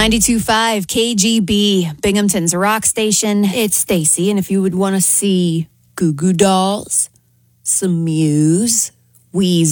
92.5 KGB, Binghamton's rock station. It's Stacy, and if you would want to see Goo Goo Dolls, some Muse, Weezer,